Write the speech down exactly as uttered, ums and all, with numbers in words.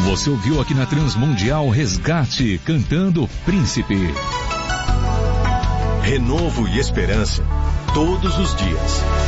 Você ouviu aqui na Transmundial Resgate, cantando Príncipe. Renovo e esperança, todos os dias.